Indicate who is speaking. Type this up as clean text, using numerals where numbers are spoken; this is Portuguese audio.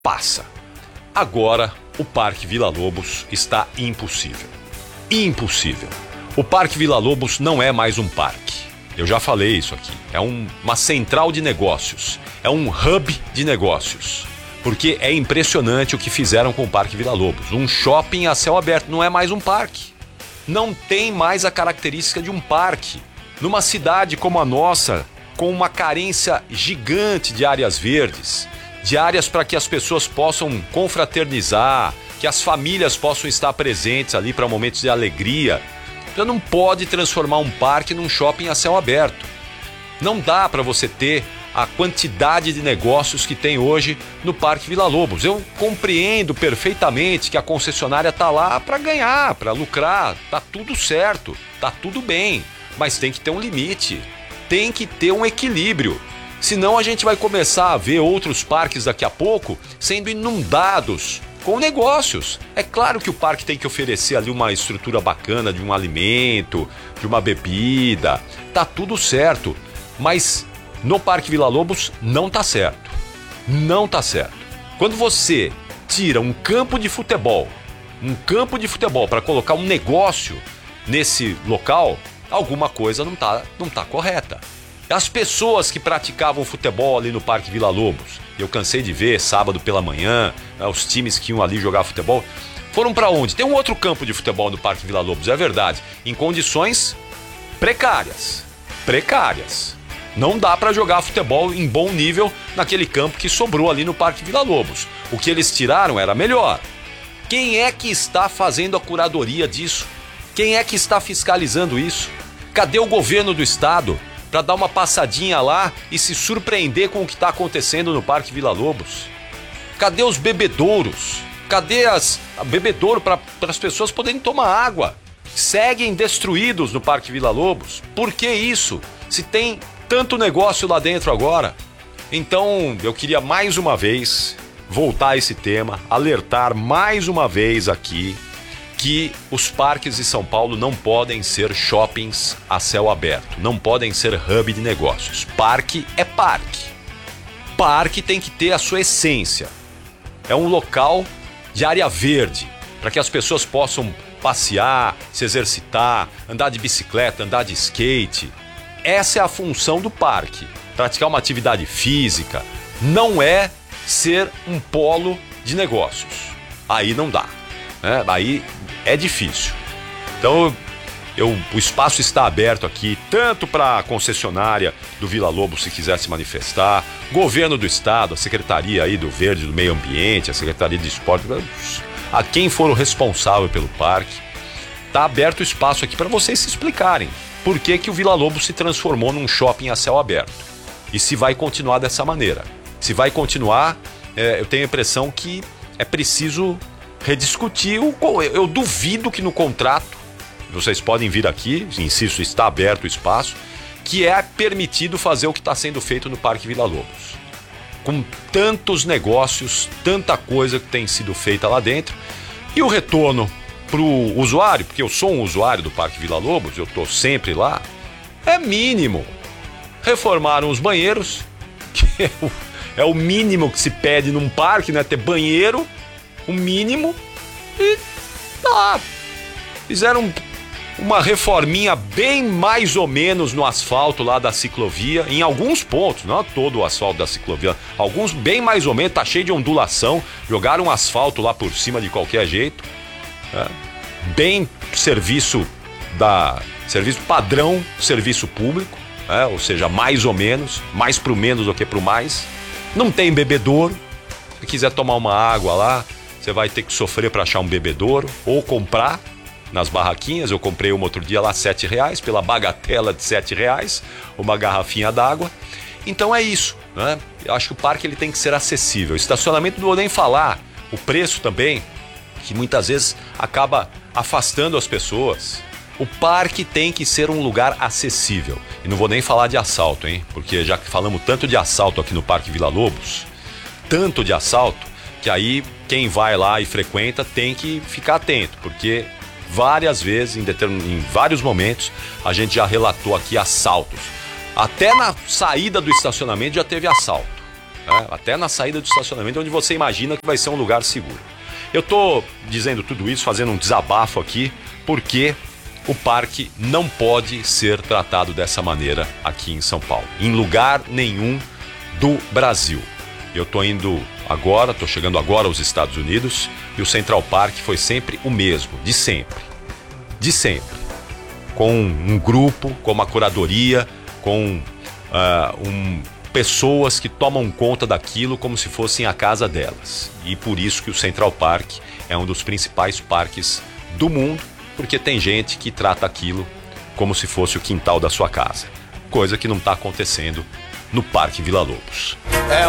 Speaker 1: passa. Agora, o Parque Vila Lobos está impossível. Impossível. O Parque Vila Lobos não é mais um parque. Eu já falei isso aqui. É uma central de negócios. É um hub de negócios. Porque é impressionante o que fizeram com o Parque Vila Lobos. Um shopping a céu aberto, não é mais um parque. Não tem mais a característica de um parque. Numa cidade como a nossa, com uma carência gigante de áreas verdes, de áreas para que as pessoas possam confraternizar, que as famílias possam estar presentes ali para momentos de alegria, você não pode transformar um parque num shopping a céu aberto. Não dá para você ter a quantidade de negócios que tem hoje no Parque Vila Lobos. Eu compreendo perfeitamente que a concessionária está lá para ganhar, para lucrar, tá tudo certo, tá tudo bem, mas tem que ter um limite, tem que ter um equilíbrio. Senão a gente vai começar a ver outros parques daqui a pouco sendo inundados com negócios. É claro que o parque tem que oferecer ali uma estrutura bacana de um alimento, de uma bebida, tá tudo certo, mas no Parque Vila Lobos não tá certo. Não tá certo. Quando você tira um campo de futebol para colocar um negócio nesse local, alguma coisa não tá correta. As pessoas que praticavam futebol ali no Parque Vila Lobos, eu cansei de ver sábado pela manhã, os times que iam ali jogar futebol, foram para onde? Tem um outro campo de futebol no Parque Vila Lobos, é verdade, em condições precárias. Não dá para jogar futebol em bom nível naquele campo que sobrou ali no Parque Vila Lobos. O que eles tiraram era melhor. Quem é que está fazendo a curadoria disso? Quem é que está fiscalizando isso? Cadê o governo do estado para dar uma passadinha lá e se surpreender com o que está acontecendo no Parque Vila Lobos? Cadê os bebedouros? Cadê bebedouro para as pessoas poderem tomar água? Seguem destruídos no Parque Vila Lobos. Por que isso? Se tem tanto negócio lá dentro agora. Então, eu queria mais uma vez voltar a esse tema, alertar mais uma vez aqui que os parques de São Paulo não podem ser shoppings a céu aberto, não podem ser hub de negócios. Parque é parque. Parque tem que ter a sua essência. É um local de área verde, para que as pessoas possam passear, se exercitar, andar de bicicleta, andar de skate. Essa é a função do parque. Praticar uma atividade física não é ser um polo de negócios. Aí não dá, né? Aí é difícil. Então, o espaço está aberto aqui, tanto para a concessionária do Vila Lobos, se quiser se manifestar, governo do estado, a Secretaria aí do Verde, do Meio Ambiente, a Secretaria de Esporte, a quem for o responsável pelo parque, está aberto o espaço aqui para vocês se explicarem. Por que que o Vila Lobos se transformou num shopping a céu aberto? E se vai continuar dessa maneira? Se vai continuar, eu tenho a impressão que é preciso rediscutir. Eu duvido que no contrato, vocês podem vir aqui, insisto, está aberto o espaço, que é permitido fazer o que está sendo feito no Parque Vila Lobos. Com tantos negócios, tanta coisa que tem sido feita lá dentro, e o retorno para o usuário, porque eu sou um usuário do Parque Vila Lobos, eu estou sempre lá, é mínimo. Reformaram os banheiros, que é o mínimo que se pede num parque, né? Ter banheiro, o mínimo, e tá. Fizeram uma reforminha bem mais ou menos no asfalto lá da ciclovia, em alguns pontos, não todo o asfalto da ciclovia, alguns bem mais ou menos, tá cheio de ondulação, jogaram asfalto lá por cima de qualquer jeito. Bem serviço padrão, serviço público, ou seja, mais ou menos, mais pro menos do que pro mais. Não tem bebedouro. Se quiser tomar uma água lá, você vai ter que sofrer para achar um bebedouro ou comprar nas barraquinhas. Eu comprei uma outro dia lá R$7, pela bagatela de R$7, uma garrafinha d'água. Então é isso, né? Eu acho que o parque ele tem que ser acessível. Estacionamento não vou nem falar, o preço também, que muitas vezes acaba afastando as pessoas. O parque tem que ser um lugar acessível. E não vou nem falar de assalto, hein? Porque já que falamos tanto de assalto aqui no Parque Vila Lobos, tanto de assalto, que aí quem vai lá e frequenta tem que ficar atento, porque várias vezes, em vários momentos, a gente já relatou aqui assaltos. Até na saída do estacionamento já teve assalto. né? Até na saída do estacionamento, onde você imagina que vai ser um lugar seguro. Eu tô dizendo tudo isso, fazendo um desabafo aqui, porque o parque não pode ser tratado dessa maneira aqui em São Paulo, em lugar nenhum do Brasil. Eu tô chegando agora aos Estados Unidos, e o Central Park foi sempre o mesmo, de sempre. De sempre. Com um grupo, com uma curadoria, com pessoas que tomam conta daquilo como se fossem a casa delas. E por isso que o Central Park é um dos principais parques do mundo, porque tem gente que trata aquilo como se fosse o quintal da sua casa. Coisa que não está acontecendo no Parque Villa-Lobos.